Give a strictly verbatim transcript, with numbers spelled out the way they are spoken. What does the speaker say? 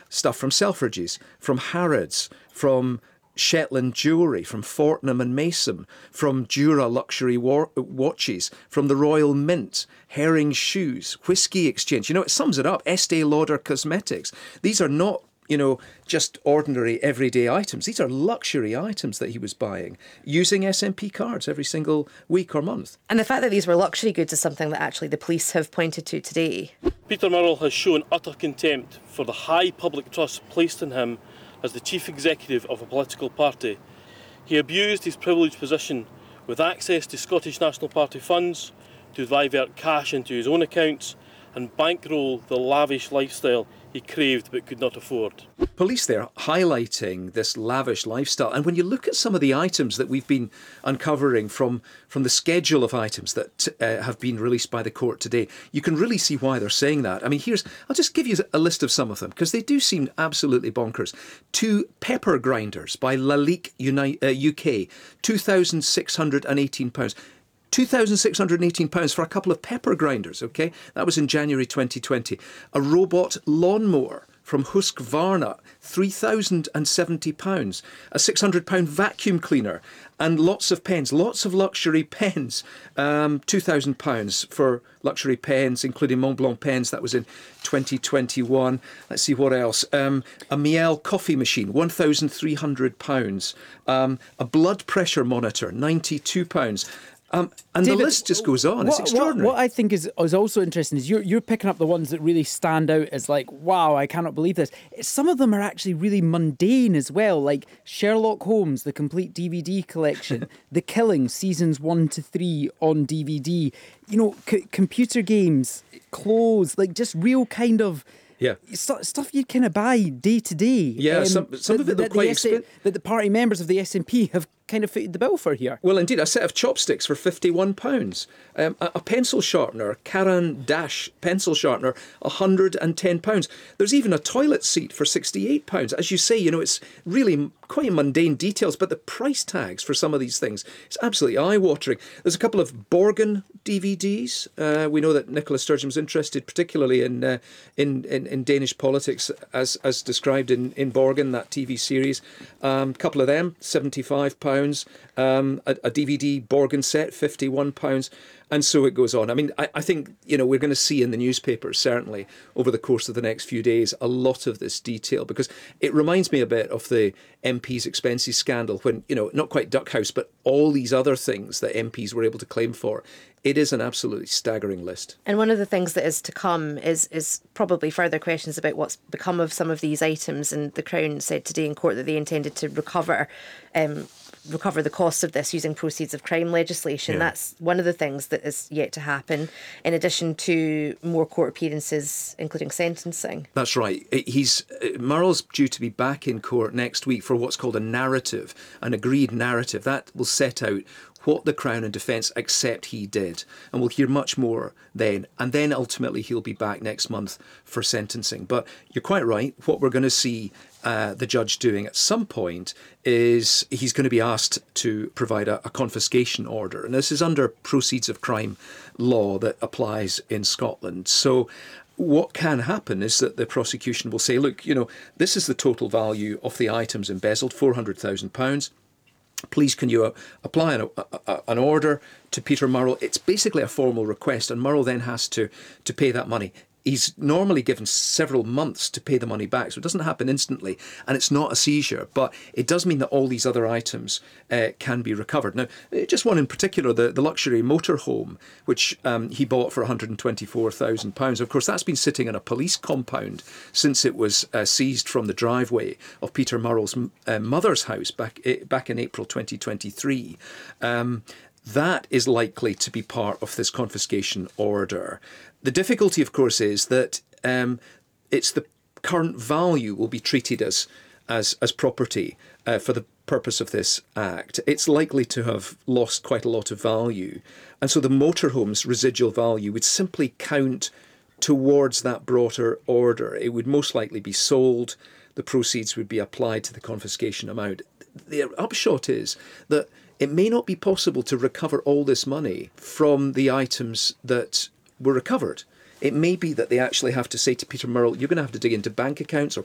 stuff from Selfridges, from Harrods, from Shetland jewellery, from Fortnum and Mason, from Jura luxury war- watches, from the Royal Mint, Herring shoes, Whisky Exchange. You know, it sums it up. Estee Lauder cosmetics. These are not, you know, just ordinary everyday items. These are luxury items that he was buying using S N P cards every single week or month. And the fact that these were luxury goods is something that actually the police have pointed to today. Peter Murrell has shown utter contempt for the high public trust placed in him as the chief executive of a political party. He abused his privileged position with access to Scottish National Party funds to divert cash into his own accounts and bankroll the lavish lifestyle he craved but could not afford. Police there highlighting this lavish lifestyle. And when you look at some of the items that we've been uncovering from, from the schedule of items that uh, have been released by the court today, you can really see why they're saying that. I mean, here's, I'll just give you a list of some of them because they do seem absolutely bonkers. Two pepper grinders by Lalique Uni- uh, U K, two thousand six hundred eighteen pounds. two thousand six hundred eighteen pounds for a couple of pepper grinders, OK? That was in January twenty twenty. A robot lawnmower from Husqvarna, three thousand seventy pounds. A six hundred pound vacuum cleaner and lots of pens, lots of luxury pens. Um, two thousand pounds for luxury pens, including Montblanc pens. That was in twenty twenty-one. Let's see what else. Um, a Miele coffee machine, one thousand three hundred pounds. Um, a blood pressure monitor, ninety-two pounds. Um, and David, the list just goes on. What, it's extraordinary. What, what I think is, is also interesting is you're, you're picking up the ones that really stand out as like, wow, I cannot believe this. Some of them are actually really mundane as well, like Sherlock Holmes, the complete D V D collection, The Killing, seasons one to three on D V D, you know, c- computer games, clothes, like just real kind of... Yeah. St- stuff you'd kind of buy day to day. Yeah, um, some, some of it that, quite the S- expensive. That the party members of the S N P have kind of footed the bill for here. Well, indeed, a set of chopsticks for fifty-one pounds. Um, a, a pencil sharpener, Caran Dash pencil sharpener, one hundred ten pounds. There's even a toilet seat for sixty-eight pounds. As you say, you know, it's really quite mundane details, but the price tags for some of these things, it's absolutely eye-watering. There's a couple of Borgen D V Ds. Uh, we know that Nicola Sturgeon was interested particularly in uh, in, in in Danish politics, as as described in, in Borgen, that T V series. A um, couple of them, seventy-five pounds. Um, a, a D V D Borgen set, fifty-one pounds. And so it goes on. I mean, I, I think, you know, we're going to see in the newspapers, certainly, over the course of the next few days, a lot of this detail, because it reminds me a bit of the M P's expenses scandal when, you know, not quite Duck House, but all these other things that M Ps were able to claim for. It is an absolutely staggering list. And one of the things that is to come is is probably further questions about what's become of some of these items. And the Crown said today in court that they intended to recover um, recover the costs of this using proceeds of crime legislation. Yeah. That's one of the things that is yet to happen, in addition to more court appearances, including sentencing. That's right. He's Murrell's due to be back in court next week for what's called a narrative, an agreed narrative. That will set out what the Crown and Defence accept he did. And we'll hear much more then. And then ultimately he'll be back next month for sentencing. But you're quite right. What we're going to see uh, the judge doing at some point is he's going to be asked to provide a, a confiscation order. And this is under proceeds of crime law that applies in Scotland. So what can happen is that the prosecution will say, look, you know, this is the total value of the items embezzled, four hundred thousand pounds. Please, can you uh, apply an, uh, an order to Peter Murrell? It's basically a formal request, and Murrell then has to, to pay that money. He's normally given several months to pay the money back, so it doesn't happen instantly, and it's not a seizure, but it does mean that all these other items uh, can be recovered. Now, just one in particular, the, the luxury motorhome, which um, he bought for one hundred twenty-four thousand pounds. Of course, that's been sitting in a police compound since it was uh, seized from the driveway of Peter Murrell's uh, mother's house back, back in April twenty twenty-three. Um, that is likely to be part of this confiscation order. The difficulty, of course, is that um, it's the current value will be treated as as as property uh, for the purpose of this act. It's likely to have lost quite a lot of value, and so the motorhome's residual value would simply count towards that broader order. It would most likely be sold. The proceeds would be applied to the confiscation amount. The upshot is that it may not be possible to recover all this money from the items that were recovered. It may be that they actually have to say to Peter Murrell, you're going to have to dig into bank accounts or